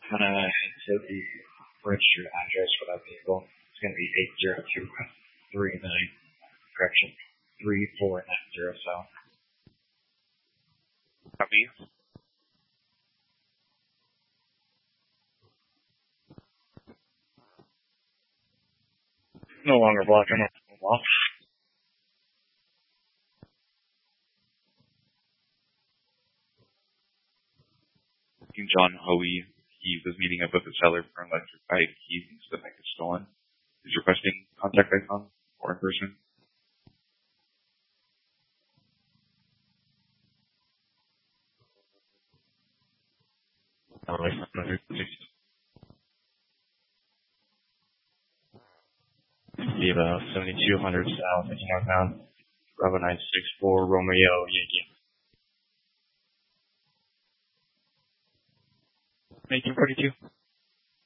kind of into the registered address for that vehicle. It's going to be 80239, correction, 3490. So. Copy. No longer blocking it. John Hoey, he was meeting up with the seller for an electrified keys and stuff that gets stolen. He's requesting contact by phone or in person. Be about 7200 south, northbound, Bravo 964 Romeo Yankee. 1842.